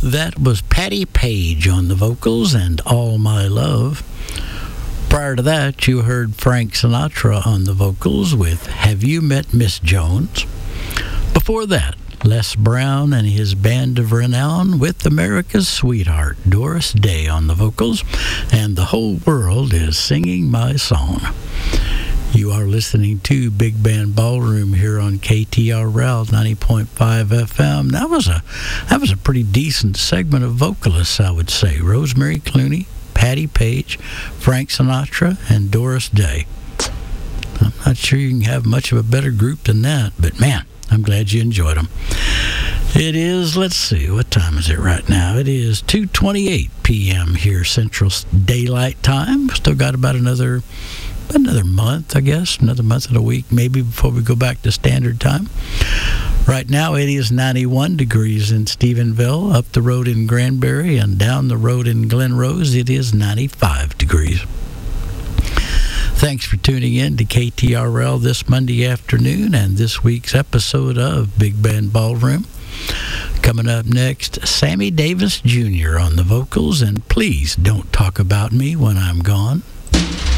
That was Patti Page on the vocals and All My Love. Prior to that, you heard Frank Sinatra on the vocals with Have You Met Miss Jones? Before that, Les Brown and his band of renown with America's sweetheart, Doris Day, on the vocals, and The Whole World Is Singing My Song. You are listening to Big Band Ballroom here on KTRL 90.5 FM. That was a pretty decent segment of vocalists, I would say. Rosemary Clooney, Patti Page, Frank Sinatra, and Doris Day. I'm not sure you can have much of a better group than that, but man, I'm glad you enjoyed them. It is, let's see, what time is it right now? It is 2:28 p.m. here, Central Daylight Time. Still got about another month, I guess, another month and a week maybe before we go back to standard time. Right now it is 91 degrees in Stephenville, up the road in Granbury, and down the road in Glen Rose it is 95 degrees. Thanks for tuning in to KTRL this Monday afternoon and this week's episode of Big Band Ballroom. Coming up next, Sammy Davis Jr. on the vocals, and Please Don't Talk About Me When I'm Gone.